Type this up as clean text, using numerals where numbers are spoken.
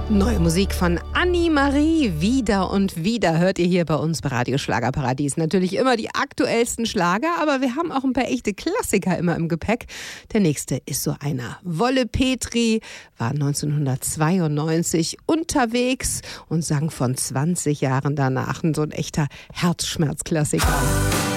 Neue Musik von Annie-Marie. Wieder und wieder hört ihr hier bei uns bei Radio Schlagerparadies. Natürlich immer die aktuellsten Schlager, aber wir haben auch ein paar echte Klassiker immer im Gepäck. Der nächste ist so einer. Wolle Petri war 1992 unterwegs und sang von 20 Jahren danach. So ein echter Herzschmerzklassiker.